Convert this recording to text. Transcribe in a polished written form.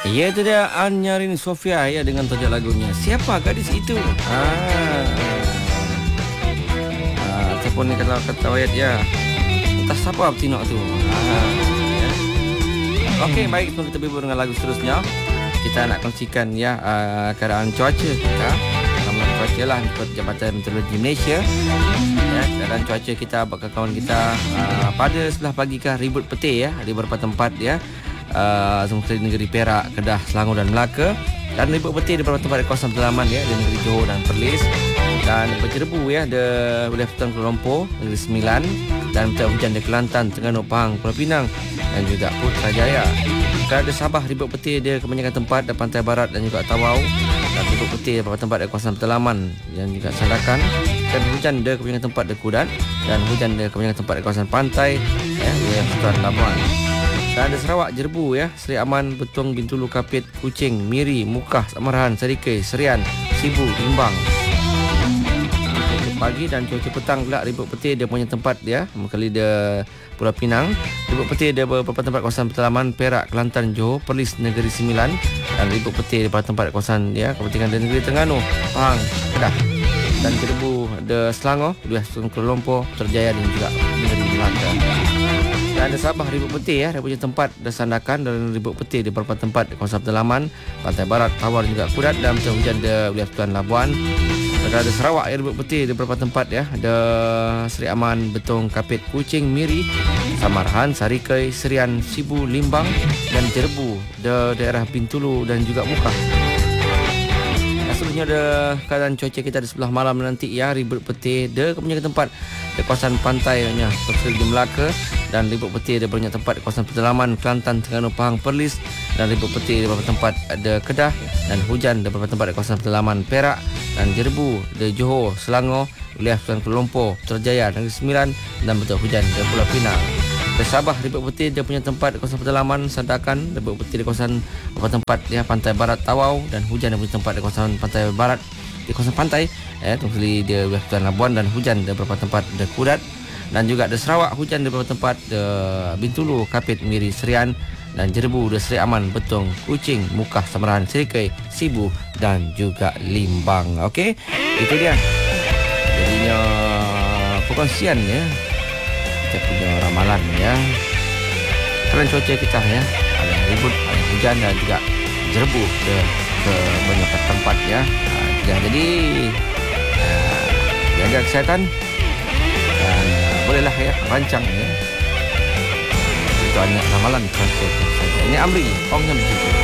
Ya, itu dia Anyarin Sofia ya dengan tajuk lagunya Siapa Gadis Itu. Ataupun kalau kata ayat ya, entah siapa betina tu. Ya. Okey, baik, sebelum kita berbual dengan lagu seterusnya, kita nak kongsikan ya keadaan cuaca kita. Ramalan cuaca lah ikut Jabatan Meteorologi Malaysia. Ya, keadaan cuaca kita bakal kawan kita pada sebelah pagi kah ribut petir ya di beberapa tempat ya. Seperti negeri Perak, Kedah, Selangor dan Melaka, dan ribut petir di beberapa tempat di kawasan pedalaman ya di negeri Johor dan Perlis, dan berjerebu ya di wilayah Putan Kuala Lumpur, negeri Sembilan, dan hujan di Kelantan, Terengganu, Pahang, Pulau Pinang dan juga Putrajaya. Dan di Sabah ribut petir di kebanyakan tempat di pantai barat dan juga Tawau, dan ribut petir di beberapa tempat di kawasan pedalaman yang juga Sandakan, dan hujan di kebanyakan tempat di Kudat, dan hujan di kebanyakan tempat di kawasan pantai ya wilayah Putan Labuan. Dan ada Sarawak jerebu ya, Seri Aman, Betong, Bintulu, Kapit, Kuching, Miri, Mukah, Samarahan, Serikei, Serian, Sibu, Limbang. Cuaca pagi dan cuaca petang pula ribut petir dia punya tempat dia, kali dia Pulau Pinang, ribut petir dia beberapa tempat kawasan pedalaman Perak, Kelantan, Johor, Perlis, negeri Sembilan, dan ribut petir di beberapa tempat kawasan ya kepentingan di negeri Terengganu, Pahang, Kedah, dan jerebu ada Selangor, wilayah Kuala Lumpur, Putrajaya dan juga negeri Melaka. Dan ada Sabah ribut petir ya, dia punya tempat ada Sandakan, dan ribut petir di beberapa tempat di kawasan pedalaman pantai barat, Tawau dan juga Kudat, dan hujan di wilayah Putan Labuan. Dan ada Sarawak yang ribut petir di beberapa tempat ya, ada Seri Aman, Betong, Kapit, Kuching, Miri, Samarahan, Serikei, Serian, Sibu, Limbang, dan jerebu di daerah Bintulu dan juga Mukah. Seterusnya ada keadaan cuaca kita di sebelah malam nanti ya, ribut petir di kebanyakan tempat di kawasan pantainya seperti di Melaka, dan ribut petir di banyak tempat di kawasan pedalaman Kelantan, Terengganu, Pahang, Perlis, dan ribut petir di beberapa tempat ada Kedah, dan hujan di beberapa tempat di kawasan pedalaman Perak, dan jerebu di Johor, Selangor, wilayah Putan Kuala Lumpur, Putrajaya, negeri Sembilan, dan betul hujan di Pulau Pinang. Di Sabah ribut petir dia punya tempat di kawasan pedalaman Sandakan, ribut petir di kawasan beberapa tempat ya pantai barat Tawau, dan hujan di punya tempat di kawasan pantai barat di kawasan pantai tunggu di wilayah Putan Labuan, dan hujan di beberapa tempat di Kudat, dan juga di Sarawak hujan di beberapa tempat di Bintulu, Kapit, Miri, Serian, dan jerebu di Seri Aman, Betong, Kuching, Mukah, Samarahan, Serikei, Sibu dan juga Limbang. Okey, itu dia jadinya perkongsian ya kita punya ramalan ya keadaan cuaca kita ya, ada ribut, ada hujan dan juga jerebu ke banyak tempat ya. Jadi jaga kesihatan dan bolehlah ya rancang ya. Itu hanya ramalan cuaca. Ini Amri, Ong yang